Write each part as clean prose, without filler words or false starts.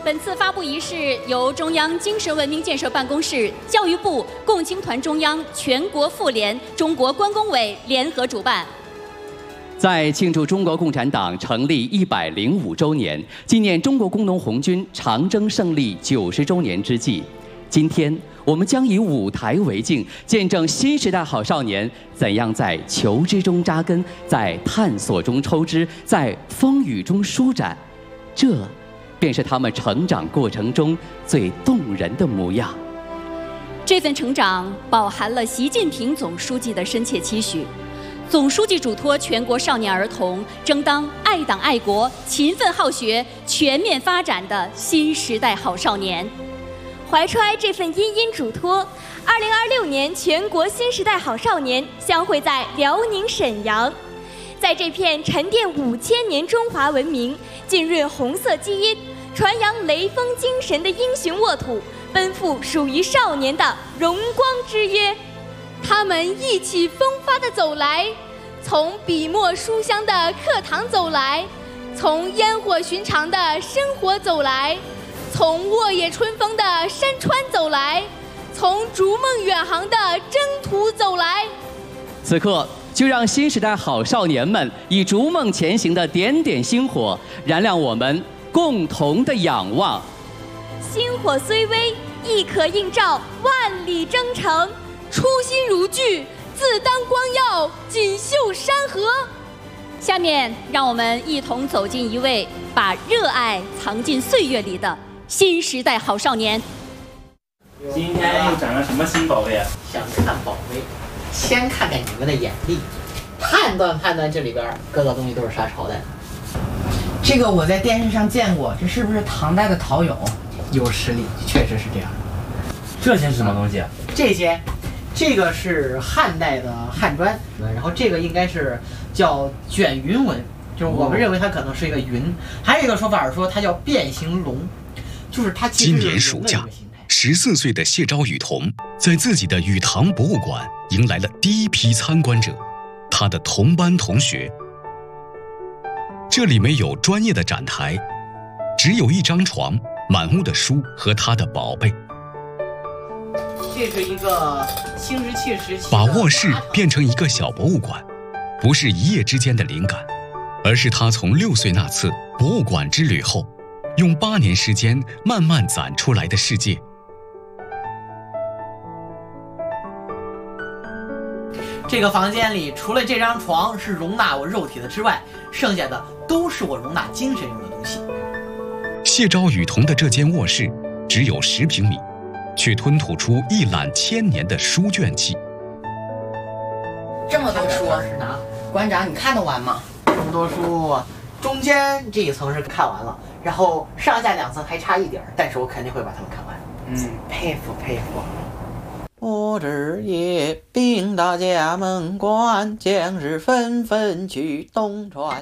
本次发布仪式由中央精神文明建设办公室、教育部、共青团中央、全国妇联、中国关工委联合主办。 在庆祝中国共产党成立105周年、纪念中国工农红军长征胜利90周年之际，今天我们将以舞台为镜，见证新时代好少年怎样在求知中扎根，在探索中抽枝，在风雨中舒展。这便是他们成长过程中最动人的模样。 这份成长饱含了习近平总书记的深切期许。总书记嘱托全国少年儿童争当爱党爱国、勤奋好学、全面发展的新时代好少年。 怀揣这份殷殷嘱托，2026年全国新时代好少年相会在辽宁沈阳。在这片沉淀5000年中华文明、浸润红色基因、传扬雷锋精神的英雄沃土，奔赴属于少年的荣光之约。他们意气风发地走来，从笔墨书香的课堂走来，从烟火寻常的生活走来，从沃野春风的山川走来，从逐梦远航的征途走来。 此刻就让新时代好少年们以逐梦前行的点点星火，燃亮我们共同的仰望。 星火虽微，亦可映照万里征程。初心如炬，自当光耀锦绣山河。 下面让我们一同走进一位把热爱藏进岁月里的新时代好少年。 今天又长了什么新宝贝啊？ 想看宝贝，先看看你们的眼力，判断判断这里边各个东西都是啥朝代的。 这个我在电视上见过，这是不是唐代的陶俑？ 有实力，确实是这样。 这些是什么东西啊？ 这个是汉代的汉砖，然后这个应该是叫卷云纹，就是我们认为它可能是一个云。还有一个说法是说它叫变形龙，就是它其实今年暑假，14岁的谢昭雨桐在自己的雨堂博物馆迎来了第一批参观者，他的同班同学。这里没有专业的展台，只有一张床、满屋的书和他的宝贝。 这是一个新石器时期， 把卧室变成一个小博物馆，不是一夜之间的灵感，而是他从6岁那次博物馆之旅后，用8年时间慢慢攒出来的世界。 这个房间里除了这张床是容纳我肉体的之外，剩下的都是我容纳精神用的东西。 谢昭雨桐的这间卧室只有10平米，却吞吐出一览千年的书卷气。 这么多书，馆长你看得完吗？ 这么多书，中间这一层是看完了，然后上下2层还差一点，但是我肯定会把它们看完。佩服佩服。我日夜兵大家门关，将士纷纷去东川。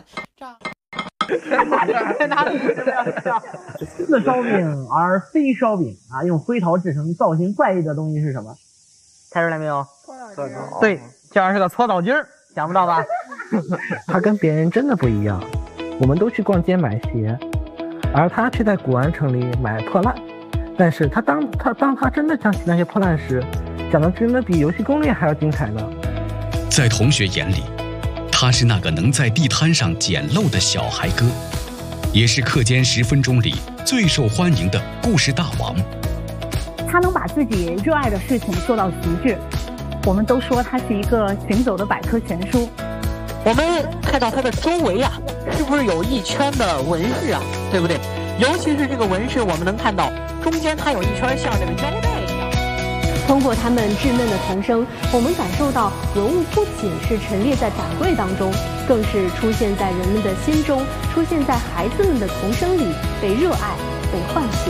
似烧饼而非烧饼啊！用灰陶制成造型怪异的东西是什么？猜出来没有？对，这玩意儿是个搓澡巾儿，想不到吧？ 他跟别人真的不一样，我们都去逛街买鞋，而他却在古玩城里买破烂。但是当他真的讲起那些破烂时，讲的真的比游戏攻略还要精彩呢。 在同学眼里，他是那个能在地摊上捡漏的小孩哥，也是课间10分钟里最受欢迎的故事大王。 他能把自己热爱的事情做到极致，我们都说他是一个行走的百科全书。 我们看到他的周围啊，是不是有一圈的纹饰啊？对不对？尤其是这个纹饰，我们能看到中间它有一圈像这个腰带一样。 通过他们稚嫩的童声，我们感受到文物不仅是陈列在展柜当中，更是出现在人们的心中，出现在孩子们的童声里，被热爱，被唤醒。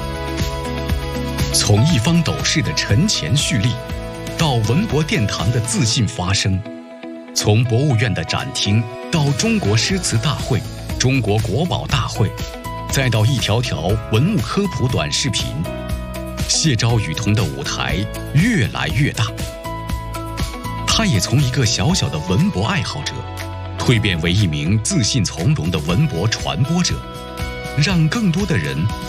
从一方斗士的沉潜蓄力，到文博殿堂的自信发声，从博物院的展厅到中国诗词大会、中国国宝大会，再到一条条文物科普短视频，谢昭雨桐的舞台越来越大。他也从一个小小的文博爱好者，蜕变为一名自信从容的文博传播者，让更多的人